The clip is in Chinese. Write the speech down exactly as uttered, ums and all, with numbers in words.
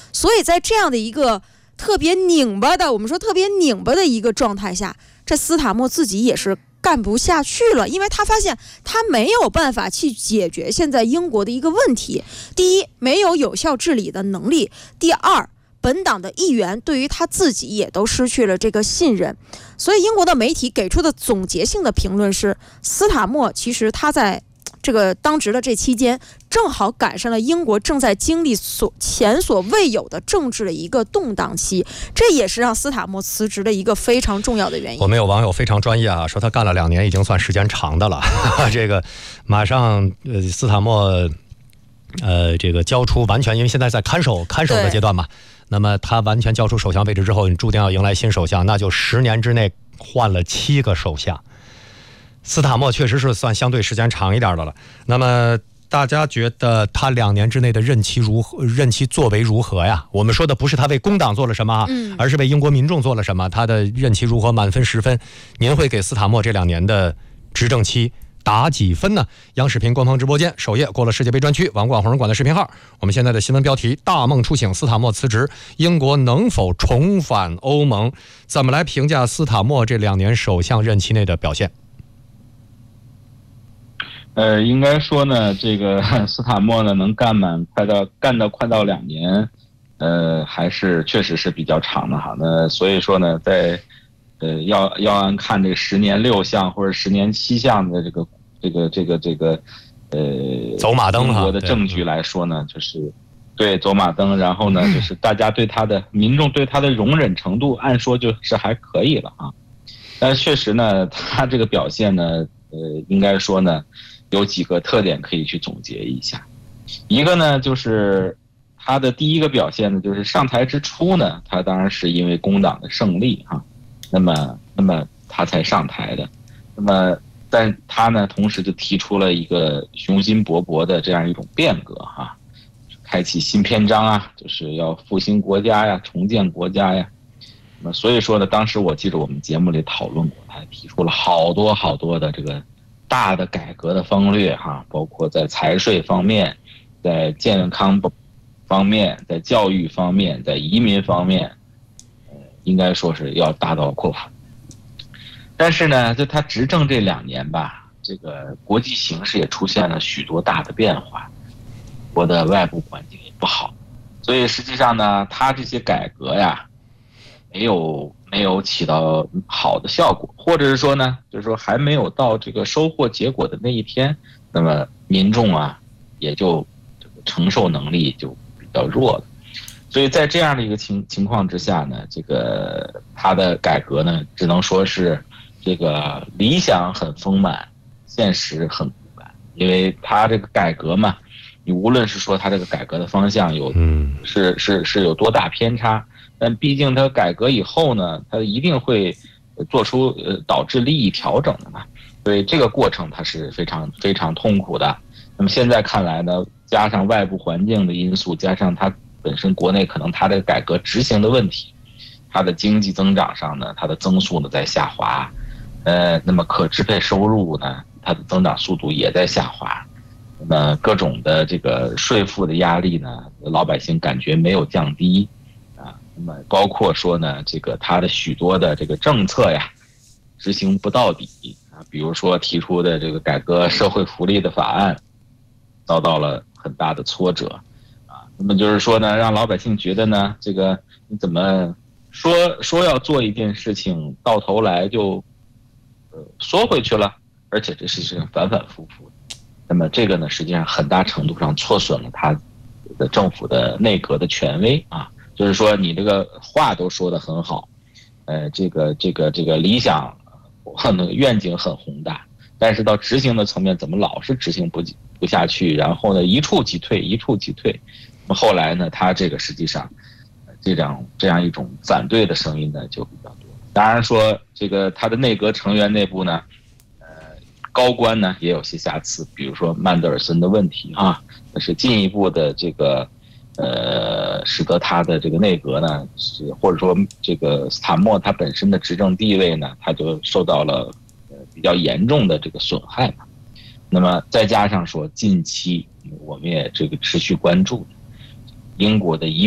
所以在这样的一个特别拧巴的，我们说特别拧巴的一个状态下，这斯塔默自己也是干不下去了，因为他发现他没有办法去解决现在英国的一个问题。第一，没有有效治理的能力；第二，本党的议员对于他自己也都失去了这个信任。所以英国的媒体给出的总结性的评论是，斯塔默其实他在这个当职的这期间，正好赶上了英国正在经历所前所未有的政治的一个动荡期，这也是让斯塔默辞职的一个非常重要的原因。 我们有网友非常专业啊，说他干了两年已经算时间长的了，这个马上呃斯塔默呃这个交出完全，因为现在在看守看守的阶段嘛，那么他完全交出首相位置之后，你注定要迎来新首相，那就十年之内换了七个首相。斯塔默确实是算相对时间长一点的了。那么大家觉得他两年之内的任期如何？任期作为如何呀？我们说的不是他为工党做了什么，嗯，而是为英国民众做了什么。他的任期如何？满分十分，您会给斯塔默这两年的执政期打几分呢？央视频官方直播间首页过了世界杯专区，王冠红人馆的视频号。我们现在的新闻标题：大梦初醒，斯塔默辞职，英国能否重返欧盟？怎么来评价斯塔默这两年首相任期内的表现？ 呃，应该说呢，这个斯塔默呢能干满快到干到快到两年，呃，还是确实是比较长的哈。那所以说呢，在呃要要按看这个十年六项或者十年七项的这个这个这个这个呃走马灯英国的证据来说呢，就是对走马灯，然后呢，就是大家对他的民众对他的容忍程度，按说就是还可以了啊。但是确实呢，他这个表现呢，呃，应该说呢。有几个特点可以去总结一下，一个呢就是他的第一个表现呢，就是上台之初呢，他当然是因为工党的胜利哈，那么那么他才上台的，那么但他呢同时就提出了一个雄心勃勃的这样一种变革哈，开启新篇章啊，就是要复兴国家呀，重建国家呀。那么所以说呢，当时我记得我们节目里讨论过，他提出了好多好多的这个大的改革的方略哈，包括在财税方面，在健康方面，在教育方面，在移民方面，呃，应该说是要大刀阔斧。但是呢，就他执政这两年吧，这个国际形势也出现了许多大的变化，国的外部环境也不好，所以实际上呢，他这些改革呀，没有没有起到好的效果，或者是说呢，就是说还没有到这个收获结果的那一天，那么民众啊也就这个承受能力就比较弱了。所以在这样的一个情情况之下呢，这个他的改革呢，只能说是这个理想很丰满，现实很骨感。因为他这个改革嘛，你无论是说他这个改革的方向有，嗯，是是是有多大偏差。但毕竟它改革以后呢，它一定会做出呃导致利益调整的嘛，所以这个过程它是非常非常痛苦的。那么现在看来呢，加上外部环境的因素，加上它本身国内可能它的改革执行的问题，它的经济增长上呢，它的增速呢在下滑，呃，那么可支配收入呢，它的增长速度也在下滑。那么各种的这个税负的压力呢，老百姓感觉没有降低。那么包括说呢，这个他的许多的这个政策呀，执行不到底啊，比如说提出的这个改革社会福利的法案，遭到了很大的挫折啊。那么就是说呢，让老百姓觉得呢，这个你怎么说说要做一件事情，到头来就呃缩回去了，而且这事情反反复复。那么这个呢，实际上很大程度上挫损了他的政府的内阁的权威啊。就是说，你这个话都说得很好，呃，这个这个这个理想，那个愿景很宏大，但是到执行的层面，怎么老是执行不不下去？然后呢，一触即退，一触即退。那么后来呢，他这个实际上，这样这样一种反对的声音呢就比较多。当然说，这个他的内阁成员内部呢，呃，高官呢也有些瑕疵，比如说曼德尔森的问题啊，那是进一步的这个。呃，使得他的这个内阁呢，是或者说这个斯塔默他本身的执政地位呢，他就受到了呃比较严重的这个损害嘛。那么再加上说近期我们也这个持续关注英国的移